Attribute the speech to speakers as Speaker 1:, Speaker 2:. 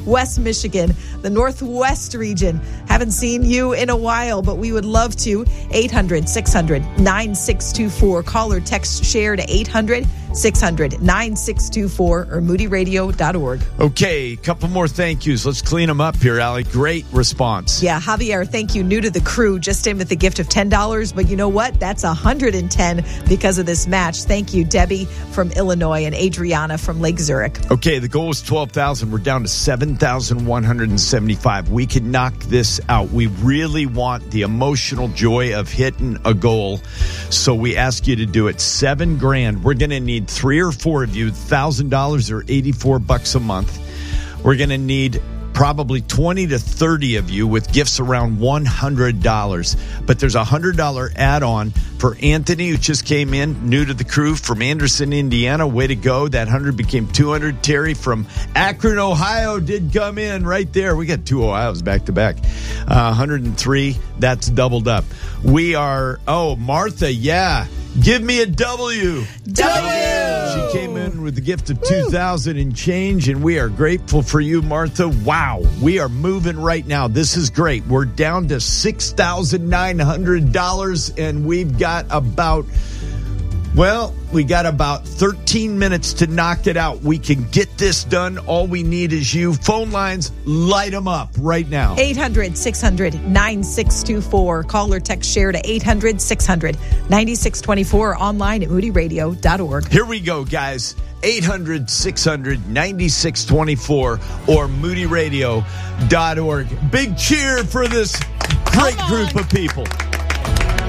Speaker 1: West Michigan, the Northwest region. Haven't seen you in a while, but we would love to. 800-600-9624. Call or text share to 800-600-9624 or moodyradio.org.
Speaker 2: Okay, a couple more thank yous. Let's clean them up here, Allie. Great response.
Speaker 1: Yeah, Javier, thank you. New to the crew, just in with a gift of $10. But you know what? That's $110 because of this match. Thank you, Debbie from Illinois and Adriana from Lake Zurich.
Speaker 2: Okay, the goal was 12,000. We're down to 7,175. We can knock this out. We really want the emotional joy of hitting a goal. So we ask you to do it. $7,000. We're going to need 3 or 4 of you, $1,000 or $84 a month. We're going to need probably 20 to 30 of you with gifts around $100. But there's a $100 add-on for Anthony, who just came in, new to the crew from Anderson, Indiana. Way to go. That 100 became 200. Terry from Akron, Ohio did come in right there. We got 2 Ohios back to back. 103. That's doubled up. We are, Martha, yeah. Give me a W. She came in with the gift of $2,000 and change, and we are grateful for you, Martha. Wow, we are moving right now. This is great. We're down to $6,900, and we've got about 13 minutes to knock it out. We can get this done. All we need is you. Phone lines, light them up right now.
Speaker 1: 800-600-9624. Call or text share to 800-600-9624. Online at moodyradio.org.
Speaker 2: Here we go, guys. 800-600-9624 or moodyradio.org. Big cheer for this great group of people.